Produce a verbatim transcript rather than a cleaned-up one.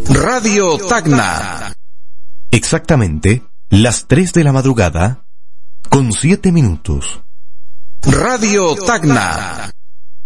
Radio Tacna. Exactamente las tres de la madrugada con siete minutos. Radio Tacna.